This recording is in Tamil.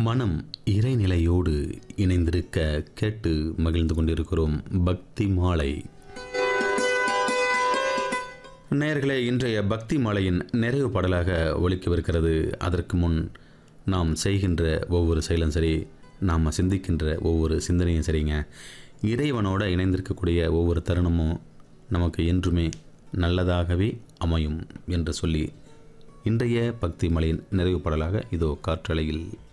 மனம் இறைநிலையோடு இணைந்திருக்க கேட்டு மகிழ்ந்து கொண்டிருக்கிறோம் பக்தி மாலை. நேயர்களே, இன்றைய பக்தி மாலையின் நிறைவு பாடலாக ஒலிக்கவிருக்கிறது. அதற்கு முன் நாம் செய்கின்ற ஒவ்வொரு செயலும் சரி, நாம் சிந்திக்கின்ற ஒவ்வொரு சிந்தனையும் சரிங்க, இறைவனோட இணைந்திருக்கக்கூடிய ஒவ்வொரு தருணமும் நமக்கு என்றுமே நல்லதாகவே அமையும் என்று சொல்லி இன்றைய பக்தி மாலையின் நிறைவு பாடலாக இதோ காற்றலையில்